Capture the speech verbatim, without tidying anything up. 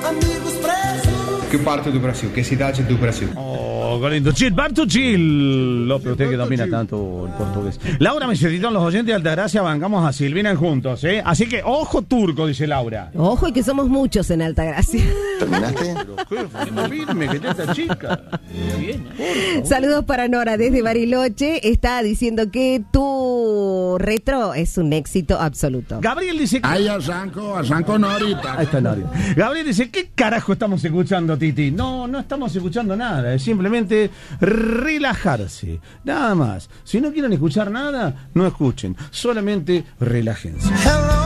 Que parte do Brasil? Que cidade do Brasil? Oh, qué lindo. Gilberto Gil. López, usted que domina tanto el portugués. Laura, me necesitan los oyentes de Altagracia, bancamos a Silvina juntos, ¿eh? Así que, ojo turco, dice Laura. Ojo, y que somos muchos en Altagracia. ¿Terminaste? Firme, que esta chica. Bien, Saludos para Nora desde Bariloche. Está diciendo que tu retro es un éxito absoluto. Gabriel dice que... Ahí arranco, arranco Norita. Ahí está Nori. Gabriel dice, ¿qué carajo estamos escuchando, Titi? No, no estamos escuchando nada, es simplemente relajarse, nada más. Si no quieren escuchar nada, no escuchen, solamente relájense.